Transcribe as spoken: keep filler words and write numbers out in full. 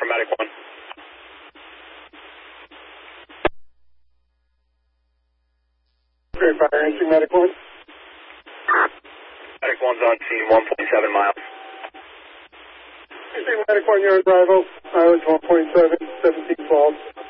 for Medic one. Great Fire, answering Medic one. Medic one's on scene, one point seven miles. Answering Medic one, you're on Bravo. Island one point seven, seventeen twelve.